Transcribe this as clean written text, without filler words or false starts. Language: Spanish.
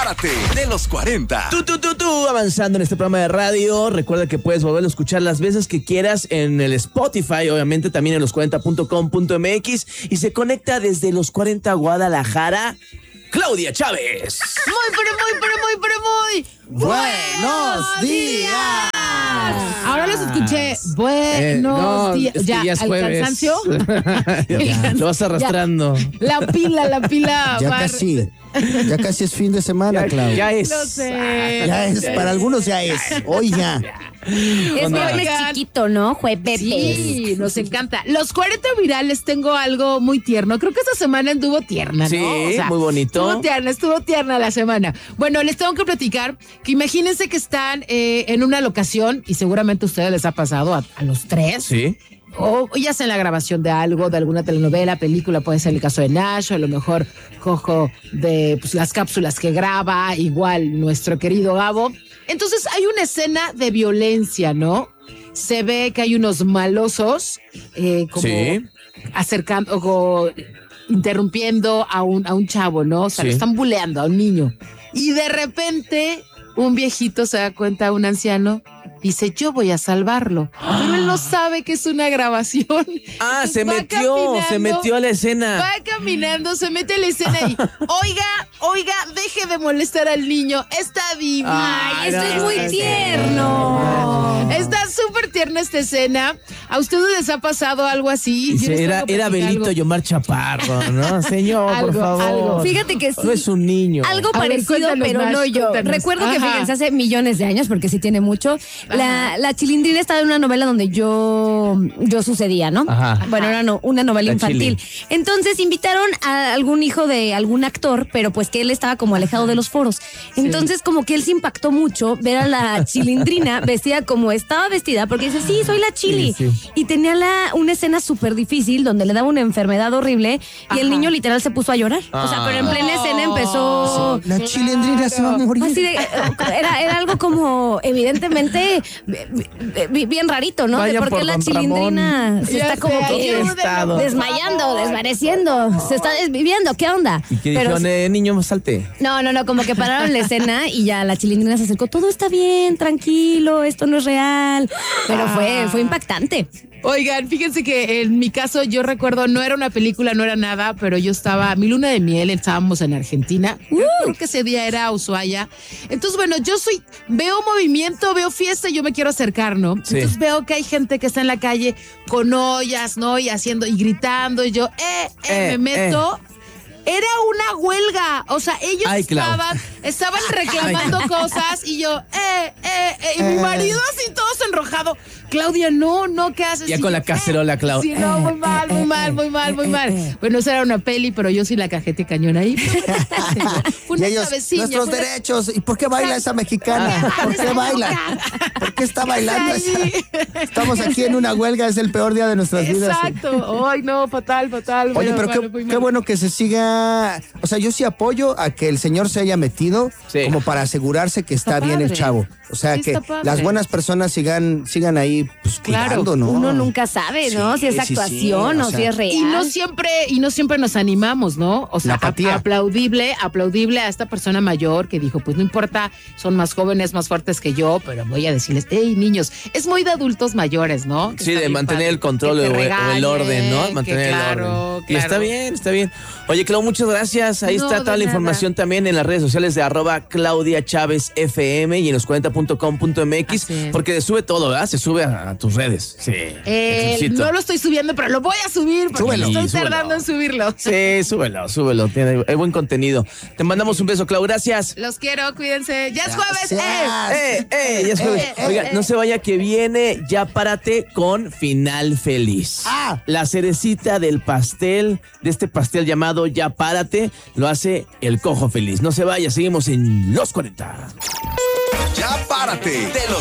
Párate de los 40. Tú, avanzando en este programa de radio. Recuerda que puedes volverlo a escuchar las veces que quieras en el Spotify, obviamente también en los40.com.mx, y se conecta desde los 40 Guadalajara, Claudia Chávez. Muy ¡Buenos días! Ahora los escuché. Buenos días. Es que ya es ¿al jueves. cansancio? Lo vas arrastrando. La pila. Ya casi es fin de semana, Claudia. Ya es. Lo sé. Ya es, para algunos ya es. Hoy ya. Es viernes chiquito, ¿no? Jueves. Sí, nos encanta. Los 40 virales, tengo algo muy tierno. Creo que esta semana anduvo tierna, ¿no? Sí, muy bonito. Estuvo tierna la semana. Bueno, les tengo que platicar que imagínense que están en una locación, y seguramente a ustedes les ha pasado a los tres. Sí. O ya sea en la grabación de algo, de alguna telenovela, película, puede ser el caso de Nash, o a lo mejor Cojo de las cápsulas que graba, igual nuestro querido Gabo. Entonces hay una escena de violencia, ¿no? Se ve que hay unos malosos como acercando o interrumpiendo a un chavo, ¿no? O sea, lo están buleando a un niño. Y de repente un viejito se da cuenta, un anciano, dice, yo voy a salvarlo. Pero él no sabe que es una grabación. Entonces se metió a la escena. Va caminando, se mete a la escena y, oiga, deje de molestar al niño. Está divino. Ay, esto es muy tierno. Está súper tierna esta escena. ¿A ustedes les ha pasado algo así? Era Belito Yomar Chaparro, ¿no? Señor, por favor. Algo. Fíjate que sí. No es un niño. Algo parecido, cuéntanos, pero Nash, no yo. cuéntanos. Recuerdo que, fíjense, hace millones de años, porque sí tiene mucho, la Chilindrina estaba en una novela donde yo sucedía, ¿no? Ajá. Bueno, era una novela La infantil. Chili. Entonces invitaron a algún hijo de algún actor, pero pues que él estaba como alejado de los foros. Entonces como que él se impactó mucho ver a la Chilindrina vestida como estaba vestida, porque dice, sí, soy la Chili. Sí. Y tenía una escena súper difícil donde le daba una enfermedad horrible y el niño literal se puso a llorar. O sea, pero en plena escena empezó... La Chilindrina se va a morir. Así de, era algo como evidentemente bien rarito, ¿no? Vayan De por qué por la Don Chilindrina se está como que desmayando, desvaneciendo, se está desviviendo, ¿qué onda? ¿Y qué dijeron, niño, salte? No, como que pararon la escena y ya la Chilindrina se acercó, todo está bien, tranquilo, esto no es real, pero fue impactante. Oigan, fíjense que en mi caso yo recuerdo, no era una película, no era nada, pero yo estaba, mi luna de miel, estábamos en Argentina, creo que ese día era Ushuaia. Entonces, bueno, veo movimiento, veo fiesta y yo me quiero acercar, ¿no? Sí. Entonces veo que hay gente que está en la calle con ollas, ¿no? Y gritando, y yo, me meto. Era una huelga, o sea, ellos estaban reclamando cosas y yo, y mi marido así todo enrojado. Claudia, no, ¿qué haces? Ya con la cacerola, Claudia. Sí, no, muy mal. Bueno, esa era una peli, pero yo sí la cajete cañón ahí. Y ellos, nuestros derechos. ¿Y por qué baila esa mexicana? ¿Por qué baila? ¿Por qué está bailando esa? Estamos aquí en una huelga, es el peor día de nuestras vidas. Exacto. Ay, no, fatal. Oye, pero qué bueno que se siga. O sea, yo sí apoyo a que el señor se haya metido como para asegurarse que está bien el chavo. O sea, que las buenas personas sigan ahí pues, cuidando, ¿no? Uno nunca sabe, ¿no? Si es actuación o si es real. Y no siempre nos animamos, ¿no? O sea, aplaudible a esta persona mayor que dijo, pues no importa, son más jóvenes, más fuertes que yo, pero voy a decirles, hey, niños, es muy de adultos mayores, ¿no? Sí, de mantener el control o el orden, ¿no? Mantener el orden. Y está bien. Oye, Clau, muchas gracias. Ahí está toda la información también en las redes sociales de @Claudia Chávez FM y en los40.com.mx, porque sube todo, ¿verdad? Se sube a tus redes. Sí. No lo estoy subiendo, pero lo voy a subir porque estoy tardando en subirlo. Sí, súbelo. Hay buen contenido. Te mandamos un beso, Clau. Gracias. Los quiero, cuídense. Ya es jueves. Ya es jueves. Oiga, no se vaya que viene Ya Párate con Final Feliz. La cerecita del pastel, de este pastel llamado Ya Párate, lo hace el Cojo Feliz. No se vaya, seguimos en Los 40. Ya Párate de los